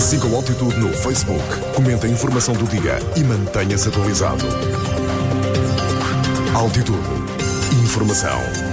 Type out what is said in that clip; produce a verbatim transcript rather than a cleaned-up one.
Siga o Altitude no Facebook, comente a informação do dia e mantenha-se atualizado. Altitude. Informação